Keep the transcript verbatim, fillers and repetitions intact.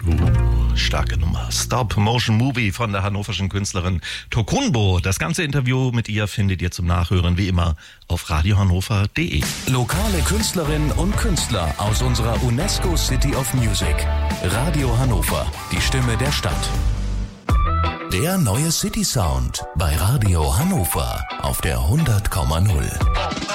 Uh, starke Nummer. Stop-Motion-Movie von der hannoverschen Künstlerin Tokunboh. Das ganze Interview mit ihr findet ihr zum Nachhören wie immer auf radio hannover punkt de. Lokale Künstlerinnen und Künstler aus unserer UNESCO City of Music. Radio Hannover, die Stimme der Stadt. Der neue City Sound bei Radio Hannover auf der hundert Komma null.